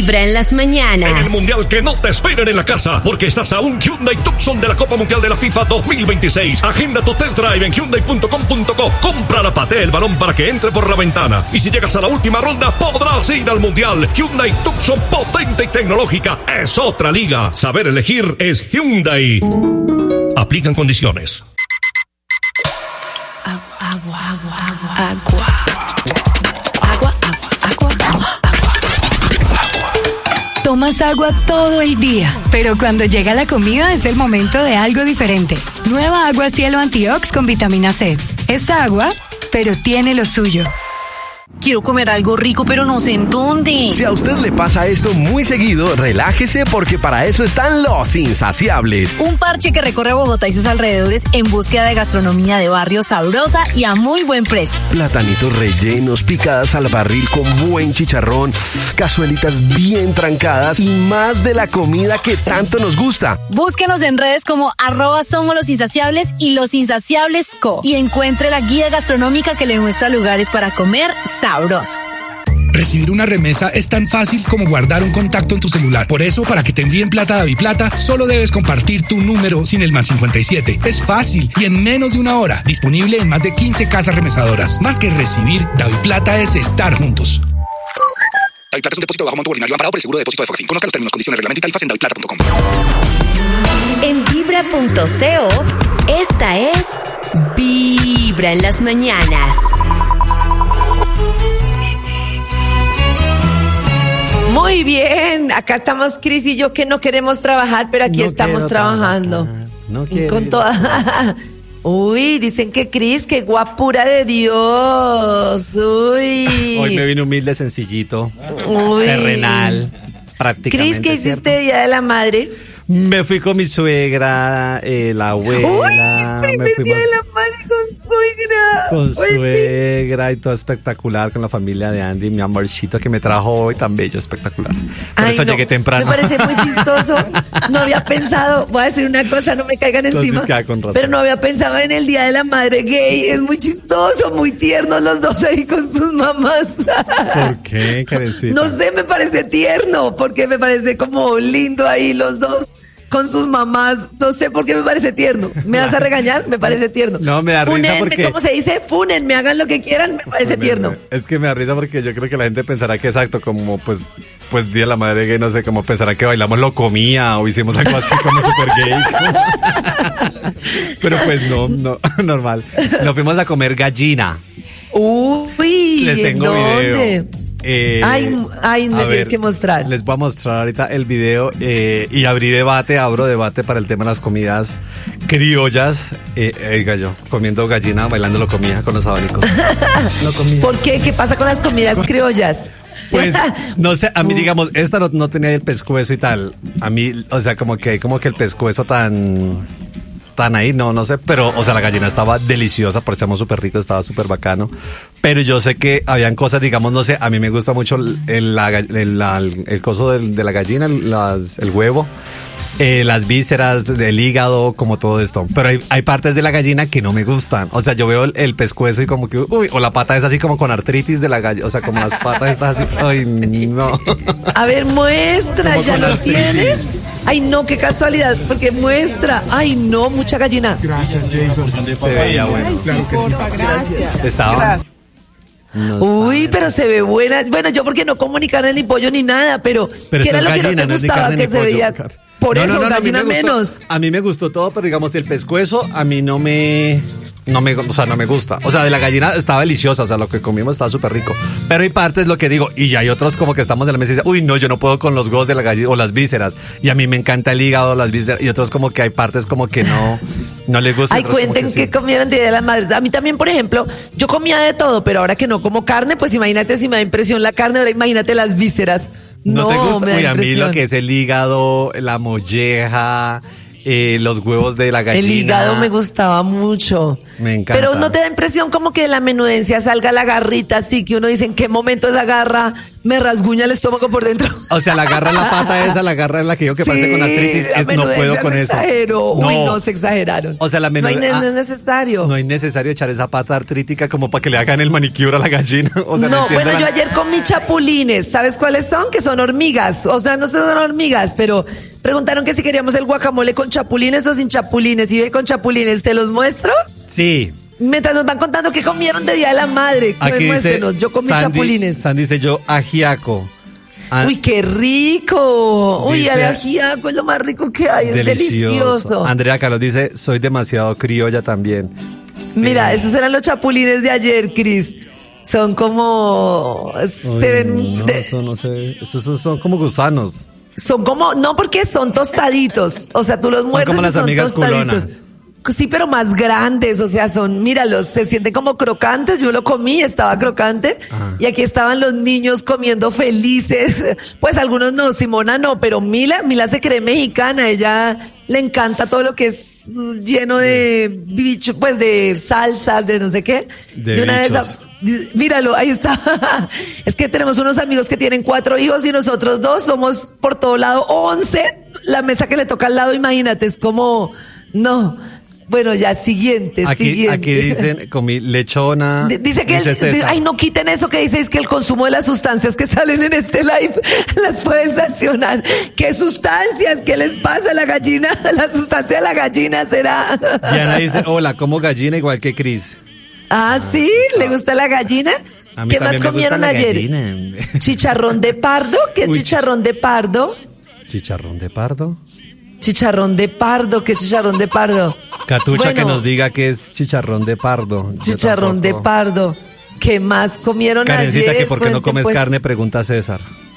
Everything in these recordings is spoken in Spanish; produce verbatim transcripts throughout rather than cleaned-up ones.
Vibra en las mañanas. En el Mundial que no te esperen en la casa, porque estás a un Hyundai Tucson de la Copa Mundial de la FIFA dos mil veintiséis. Agenda tu test drive en hyundai punto com punto co. Compra, patea el balón para que entre por la ventana. Y si llegas a la última ronda, podrás ir al Mundial. Hyundai Tucson, potente y tecnológica. Es otra liga. Saber elegir es Hyundai. Aplican condiciones. Agua, agua, agua, agua, agua. Agua, agua, agua, agua. Tomas agua todo el día, pero cuando llega la comida es el momento de algo diferente. Nueva Agua Cielo Antiox con vitamina C. Es agua, pero tiene lo suyo. Quiero comer algo rico, pero no sé en dónde. Si a usted le pasa esto muy seguido, relájese porque para eso están los insaciables. Un parche que recorre Bogotá y sus alrededores en búsqueda de gastronomía de barrio sabrosa y a muy buen precio. Platanitos rellenos, picadas al barril con buen chicharrón, cazuelitas bien trancadas y más de la comida que tanto nos gusta. Búsquenos en redes como arroba somos los insaciables y los insaciables co. Y encuentre la guía gastronómica que le muestra lugares para comer sabroso. Recibir una remesa es tan fácil como guardar un contacto en tu celular. Por eso, para que te envíen plata a DaviPlata, solo debes compartir tu número sin el más cincuenta y siete. Es fácil y en menos de una hora. Disponible en más de quince casas remesadoras. Más que recibir, DaviPlata es estar juntos. DaviPlata es un depósito bajo monto ordinario amparado por el seguro de depósito de Fogafín. Conozca los términos, condiciones, reglamento y tarifas en daviplata punto com. En vibra punto co, esta es Vibra en las mañanas. Muy bien, acá estamos Cris y yo que no queremos trabajar, pero aquí no estamos trabajando. Trabajar. No quiero. Con toda. Uy, dicen que Cris, que guapura de Dios. Uy. Hoy me vine humilde, sencillito, Uy. terrenal, prácticamente. Cris, ¿qué hiciste ¿cierto? Día de la Madre? Me fui con mi suegra, eh, la abuela. Uy, primer me Día de la Madre con suegra. Con Uy, suegra y todo espectacular con la familia de Andy, mi amorcito que me trajo hoy tan bello, espectacular. Por Ay, eso no, llegué temprano. Me parece muy chistoso. No había pensado, voy a decir una cosa, no me caigan Entonces, encima. queda con razón. Pero no había pensado en el Día de la Madre gay. Es muy chistoso, muy tiernos los dos ahí con sus mamás. ¿Por qué, Karencita? No sé, me parece tierno, porque me parece como lindo ahí los dos con sus mamás. No sé por qué me parece tierno. ¿Me vas a regañar? Me parece tierno. No, me da risa Fúnenme, porque... ¿cómo se dice? Funen, me hagan lo que quieran, me parece tierno. Es que me da risa porque yo creo que la gente pensará que exacto, como pues, pues Día de la Madre Gay, no sé, como pensará que bailamos lo comía o hicimos algo así como súper gay. Pero pues no, no, normal. Nos fuimos a comer gallina. Uy, Les tengo ¿en dónde? video. Eh, ay, ay, me a tienes ver, que mostrar. Les voy a mostrar ahorita el video eh, y abrí debate, abro debate para el tema de las comidas criollas. Eh, eh, gallo, comiendo gallina, bailando lo comía con los abanicos. Lo comía. ¿Por qué? ¿Qué pasa con las comidas criollas? Pues, no sé, a mí digamos, esta no, no tenía el pescuezo y tal. A mí, o sea, como que, como que el pescuezo tan... tan ahí, no, no sé, pero, o sea, la gallina estaba deliciosa, parchamos súper rico, estaba súper bacano, pero yo sé que habían cosas, digamos, no sé, a mí me gusta mucho el, el, la, el, la, el coso del, de la gallina, el, las, el huevo, eh, las vísceras, el hígado, como todo esto, pero hay, hay partes de la gallina que no me gustan, o sea, yo veo el, el pescuezo y como que, uy, o la pata es así como con artritis de la gallina, o sea, como las patas están así, ay, no. A ver, muestra, Como ¿ya con lo artritis. tienes? Ay, no, qué casualidad, porque muestra. Ay, no, mucha gallina. Gracias, Jason. Se veía bueno. Claro que sí. Gracias. Estaba... No Uy, sabe. pero se ve buena. Bueno, yo porque no como ni carne ni pollo ni nada, pero, Pero ¿qué esto era es lo que gallina, no te no es ni gustaba carne que ni se pollo, veía? Car- Por No, eso, no, no, no, a mí gallina me gustó- menos. A mí me gustó todo, pero digamos, el pescuezo a mí no me... No me, o sea, no me gusta. O sea, de la gallina estaba deliciosa, o sea, lo que comimos estaba súper rico. Pero hay partes, lo que digo, y ya hay otros como que estamos en la mesa y dicen, uy, no, yo no puedo con los huevos de la gallina o las vísceras. Y a mí me encanta el hígado, las vísceras. Y otros como que hay partes como que no, no les gusta. Ay, otros como cuenten que qué sí. comieron de Día de las Madres. A mí también, por ejemplo, yo comía de todo, pero ahora que no como carne, pues imagínate si me da impresión la carne, ahora imagínate las vísceras. ¿No, No, te gusta? me da Uy, a mí impresión. lo que es el hígado, la molleja, eh, los huevos de la gallina. El hígado me gustaba mucho. Me encanta. Pero ¿no te da impresión como que de la menudencia salga la garrita así que uno dice en qué momento esa garra me rasguña el estómago por dentro? O sea, la garra, la pata esa, la garra es la que yo que parece con artritis, la es, no puedo con se eso. exageró. No. Uy, no, se exageraron. O sea, la no, hay, menudencia- no es necesario. No es necesario echar esa pata artrítica como para que le hagan el manicure a la gallina. O sea, no, entiendo bueno, la- yo ayer comí chapulines. ¿Sabes cuáles son? Que son hormigas. O sea, no son hormigas, pero preguntaron que si queríamos el guacamole con chapulines o sin chapulines. Y yo con chapulines, ¿te los muestro? Sí. Mientras nos van contando qué comieron de Día de la Madre. Aquí dice, Muéstrenos. Yo comí Sandy- chapulines. Sandy dice yo ajiaco. Ah, Uy, qué rico. Uy, Dice- el ajiaco es lo más rico que hay. Es delicioso. Andrea Carlos dice, soy demasiado criolla también. Mira, esos eran los chapulines de ayer, Cris. Son como... se Uy, ven... no, de- eso no sé. Esos son, son como gusanos. Son como, no porque son tostaditos, o sea, tú los muerdes como y las son amigas tostaditos. culonas. Sí, pero más grandes, o sea, son, míralos, se sienten como crocantes, yo lo comí, estaba crocante, Ajá. y aquí estaban los niños comiendo felices, pues algunos no, Simona no, pero Mila, Mila se cree mexicana, ella le encanta todo lo que es lleno de bicho, pues de salsas, de no sé qué. De una vez, bichos. míralo, ahí está. Es que tenemos unos amigos que tienen cuatro hijos y nosotros dos somos por todo lado once. La mesa que le toca al lado, imagínate, es como, no. Bueno, ya siguiente, Aquí, siguiente. aquí dicen, comí lechona. D- Dice que, el- dice César. ay, no quiten eso que dice, es que el consumo de las sustancias que salen en este live las pueden sancionar. ¿Qué sustancias? ¿Qué les pasa a la gallina? La sustancia de la gallina será. Diana dice, hola, como gallina igual que Cris. Ah, ¿sí? ¿Le gusta la gallina? A mí ¿Qué más también me comieron gusta la ayer? gallina. Chicharrón de pardo. ¿Qué es Uy, chicharrón de pardo? Chicharrón de pardo. Chicharrón de pardo. ¿Qué es chicharrón de pardo? Catucha Bueno, que nos diga que es chicharrón de pardo. Yo Chicharrón de tampoco. pardo. ¿Qué más comieron Karencita, ayer? que por qué no Cuente, comes pues. carne, pregunta César.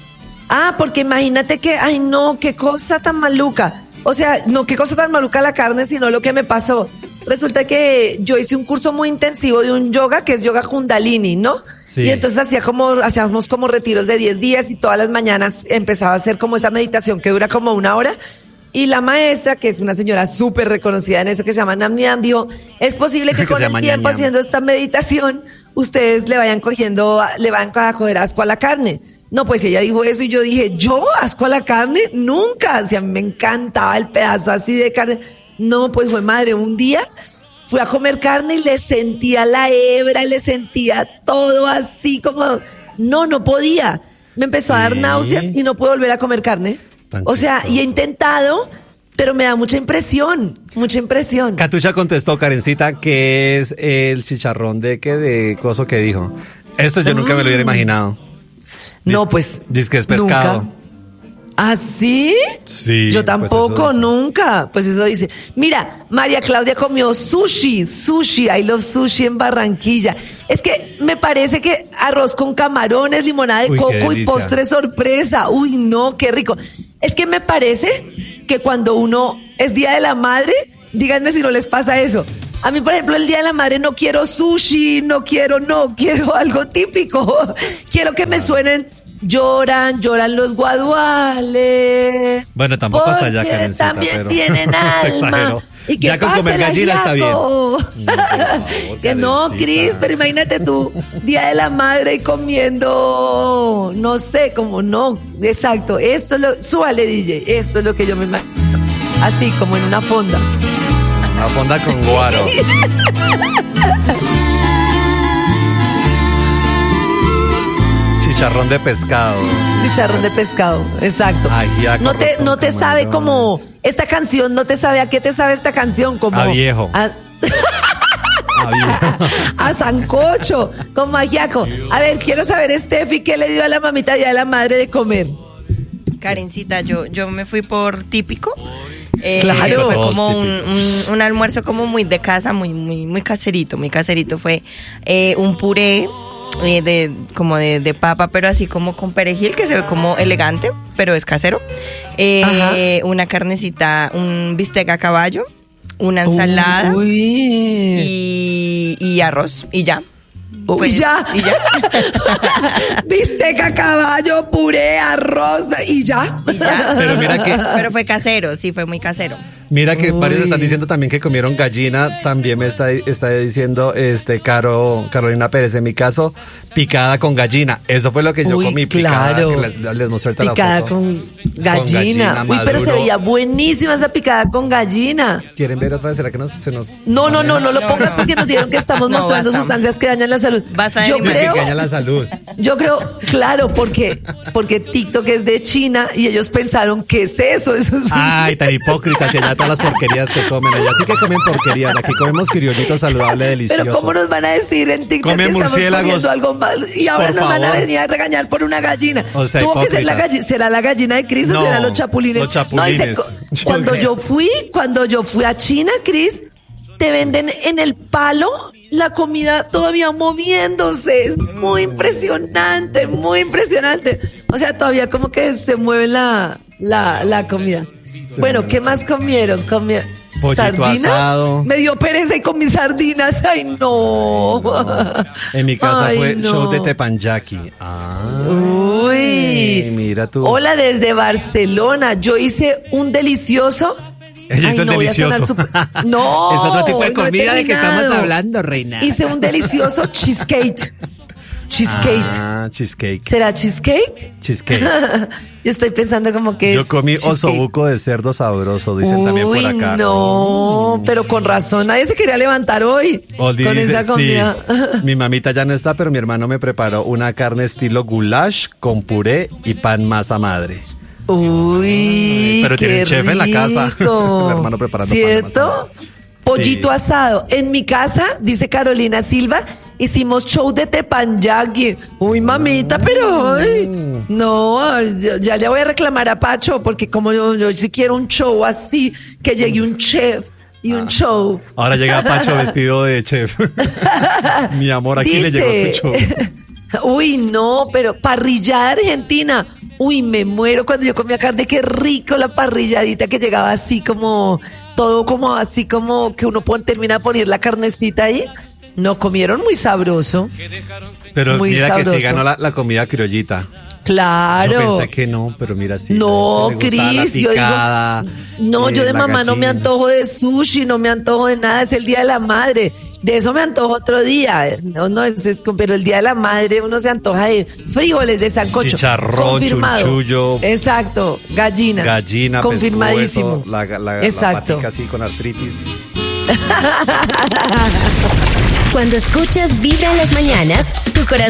Ah, porque imagínate que, ay no, qué cosa tan maluca. O sea, no qué cosa tan maluca la carne, sino lo que me pasó. Resulta que yo hice un curso muy intensivo de un yoga, que es yoga Kundalini, ¿no? Sí. Y entonces hacía como, hacíamos como retiros de diez días y todas las mañanas empezaba a hacer como esa meditación que dura como una hora. Y la maestra, que es una señora súper reconocida en eso, que se llama Nam Niam, dijo, es posible que Que con se el llama tiempo Ñam Ñam. haciendo esta meditación, ustedes le vayan cogiendo, le vayan a coger asco a la carne. No, pues ella dijo eso y yo dije, ¿yo asco a la carne? Nunca. O sea, me encantaba el pedazo así de carne. No, pues fue madre, un día fui a comer carne y le sentía la hebra, le sentía todo así como, no, no podía. Me empezó a dar Sí. náuseas y no puedo volver a comer carne. Tan O sea, y he chistoso. intentado, pero me da mucha impresión, mucha impresión. Catucha contestó, Karencita, que es el chicharrón de que de coso que dijo. Esto yo nunca me lo hubiera imaginado. No, Dice- pues. Dice que es pescado. nunca. ¿Ah, sí? Sí, Yo pues tampoco, eso dice. nunca. Pues eso dice. Mira, María Claudia comió sushi, sushi, I love sushi en Barranquilla. Es que me parece que arroz con camarones, limonada de Uy, qué coco y delicia. postre sorpresa. Uy, no, qué rico. Es que me parece que cuando uno es Día de la Madre, díganme si no les pasa eso. A mí, por ejemplo, el Día de la Madre no quiero sushi, no quiero, no, quiero algo típico. Quiero que me suenen, lloran, lloran los guaduales. Bueno, tampoco hasta allá, porque Karencita, también pero- tienen Se alma. exageró. Y que Ya con pase comer el gallina está bien. ajiaco. No, por favor, Que no, Karencita. Cris, pero imagínate tú, Día de la Madre y comiendo, no sé, como no, exacto, esto es lo, súbale D J, esto es lo que yo me imagino, así como en una fonda. Una fonda con guaro. Chicharrón de pescado. Chicharrón de pescado, exacto. Ajiaco, No te, arroz no con te sabe camarones. como esta canción, no te sabe a qué te sabe esta canción, como A viejo. a, Ah, bien. a sancocho, como ajiaco. A ver, quiero saber, Steffi, ¿qué le dio a la mamita Día de la Madre de comer? Karencita, yo, yo me fui por típico. Eh, Claro. Fue Todos como un, típicos. un- un almuerzo como muy de casa, muy, muy, muy caserito. Muy caserito fue eh, un puré eh, de como de, de papa, pero así como con perejil, que se ve como elegante, pero es casero. Eh, Ajá. una carnecita, un bistec a caballo, una ensalada Uy. y, y arroz, y ya. Uy, Pues, ya. y ya. Bistec a caballo, puré, arroz y ya. Y ya. Pero mira que- Pero fue casero, sí, fue muy casero. Mira que Uy. varios están diciendo también que comieron gallina. También me está, está diciendo este Caro, Carolina Pérez. En mi caso, picada con gallina. Eso fue lo que yo Uy, comí. Picada, claro. que les, les mostré ahorita Picada la foto. con gallina. Con Uy, pero se maduro. veía buenísima esa picada con gallina. ¿Quieren ver otra vez? ¿Será que nos, se nos... No, no, no, no lo pongas porque nos dijeron que estamos No, mostrando basta. sustancias que dañan la salud. Basta de Yo animales. creo, Que daña la salud. yo creo, claro, porque, porque TikTok es de China y ellos pensaron, ¿qué es eso? Eso es un- Ay, tan hipócritas. Y allá todas las porquerías que comen. Allá sí que comen porquerías. Aquí comemos criollito saludable, delicioso. Pero ¿cómo nos van a decir en TikTok Comen que estamos murciélagos. comiendo algo mal? Y ahora Por nos van a favor. venir a regañar por una gallina. O sea, Tuvo que ser la hipócritas. gallina. ¿Será la gallina de Cris o No, serán los chapulines? los chapulines. No, y se co- Yo cuando creo. yo fui, cuando yo fui a China, Cris, te venden en el palo la comida todavía moviéndose. Es muy impresionante, muy impresionante. O sea, todavía como que se mueve la, la, la comida. Bueno, ¿qué más comieron? Comieron Pollito sardinas. asado. Me dio pereza y comí sardinas. Ay, no. En mi casa Ay, fue no. show de tepanyaki. Ah. Uy. Mira tú. Hola desde Barcelona. Yo hice un delicioso. Ella hizo el voy a sonar delicioso. súper- No. Es otro tipo de no he comida de que terminado. estamos hablando, reina. Hice un delicioso cheesecake. Cheesecake. Ah, cheesecake. ¿Será cheesecake? Cheesecake. Yo estoy pensando como que Yo es comí cheesecake. osobuco de cerdo sabroso, dicen también por Uy, acá. no, pero con razón nadie se quería levantar hoy Oldi con dice, esa comida. sí, mi mamita ya no está, pero mi hermano me preparó una carne estilo goulash con puré y pan masa madre. Uy, Pero qué tiene un chef en la casa. rico. El hermano preparando pan de ¿Cierto? masa. Pollito Sí. asado. En mi casa, dice Carolina Silva, hicimos show de tepanyaki. Uy, mamita, pero ay, no, ay, ya, ya le voy a reclamar a Pacho, porque como yo, yo sí quiero un show así, que llegue un chef y un show. Ahora llega Pacho vestido de chef. Mi amor, aquí le llegó su show. Uy, no, pero parrillada argentina. Uy, me muero cuando yo comía carne, qué rico la parrilladita que llegaba así como, todo como así como que uno pon- termina de poner la carnecita ahí. No, comieron muy sabroso. Pero Muy mira que sabroso. sí ganó la, la comida criollita. Claro. Yo pensé que no, pero mira, sí. No, me gustaba la Cris, yo picada, digo, no, eh, yo de la mamá no me gallina. antojo de sushi, no me antojo de nada, es el Día de la Madre. De eso me antojo otro día. No, no, es, es- pero el Día de la Madre uno se antoja de frijoles, de sancocho. Chicharrón, confirmado. chunchullo. Exacto, gallina. Gallina, confirmadísimo. pescuezo, la, la, Exacto. la patica así con artritis. Cuando escuchas Vibra en las mañanas, tu corazón